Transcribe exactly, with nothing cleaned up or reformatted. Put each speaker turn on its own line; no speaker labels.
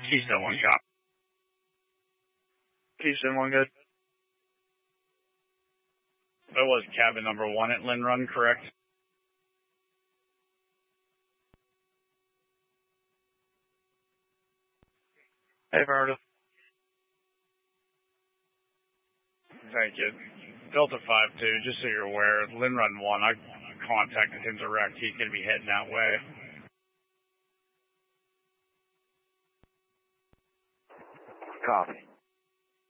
Keystone one cop. Keystone one good. That was cabin number one at Lynn Run, correct? Hey, Meredith. Thank you. Delta five two, just so you're aware, Lynn Run one, I contacted him direct. He's going to be heading that way.
Copy.